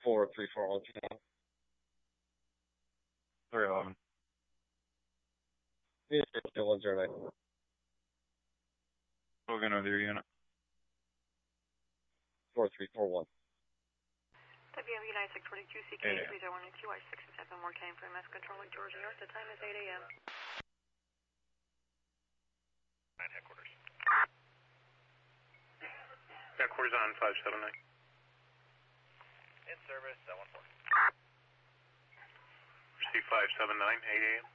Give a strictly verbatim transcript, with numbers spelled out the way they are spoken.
four three four one. three eleven. one zero nine. Looking with your unit. four three four one. W M United six forty-two C K three zero one Q I six and seven more came from mass control at Georgia North. The time is eight A M Nine headquarters. Headquarters on five seven nine. In service, uh, one four. Receive five seven nine, eight A M